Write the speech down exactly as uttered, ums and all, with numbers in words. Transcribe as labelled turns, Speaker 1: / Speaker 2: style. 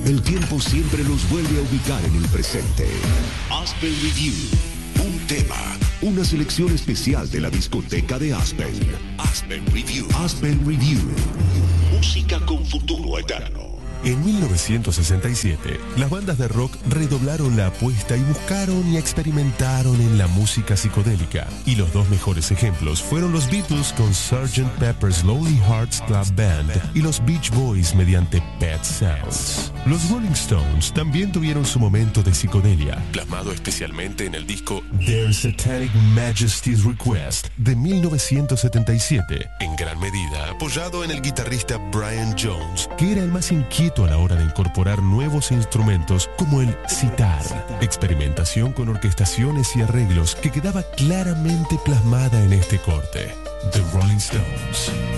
Speaker 1: El tiempo siempre los vuelve a ubicar en el presente. Aspen Review. Un tema. Una selección especial de la discoteca de Aspen. Aspen Review. Aspen Review. Música con futuro eterno.
Speaker 2: En mil novecientos sesenta y siete, las bandas de rock redoblaron la apuesta y buscaron y experimentaron en la música psicodélica. Y los dos mejores ejemplos fueron los Beatles con sergeant Pepper's Lonely Hearts Club Band y los Beach Boys mediante Pet Sounds. Los Rolling Stones también tuvieron su momento de psicodelia, plasmado especialmente en el disco Their Satanic Majesty's Request de mil novecientos setenta y siete, en gran medida apoyado en el guitarrista Brian Jones, que era el más inquieto a la hora de incorporar nuevos instrumentos como el sitar, experimentación con orquestaciones y arreglos que quedaba claramente plasmada en este corte. The Rolling Stones.